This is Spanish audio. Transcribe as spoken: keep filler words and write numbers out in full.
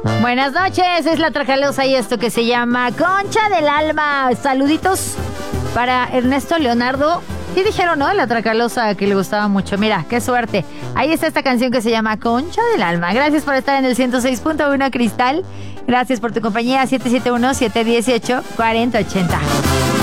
Buenas noches, es la Tracalosa y esto que se llama Concha del Alma. Saluditos para Ernesto Leonardo. Sí dijeron, ¿no? La Tracalosa que le gustaba mucho. Mira, qué suerte. Ahí está esta canción que se llama Concha del Alma. Gracias por estar en el ciento seis punto uno Cristal. Gracias por tu compañía. siete siete uno, siete uno ocho, cuatro cero ocho cero.